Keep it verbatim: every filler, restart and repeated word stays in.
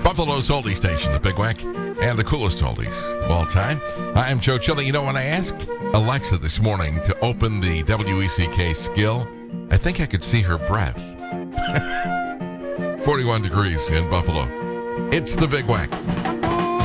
Buffalo's oldie station, the Big Wack, and the coolest oldies of all time. I'm Joe Chili. You know, when I asked Alexa this morning to open the W E C K skill, I think I could see her breath. forty-one degrees in Buffalo. It's the Big Wack.